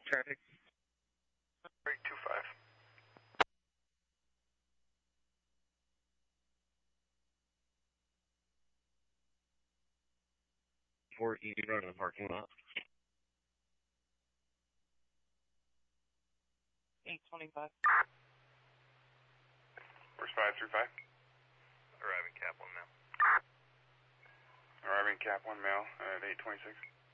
Traffic. 325. 4E run in the parking lot. 825. Where's 535? Arriving Cap 1 male. Arriving Cap 1 male at 826.